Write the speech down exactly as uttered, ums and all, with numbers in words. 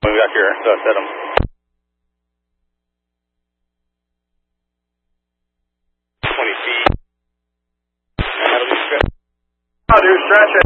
We got here, so I set them. twenty feet. How do we stretch? How do you stretch it?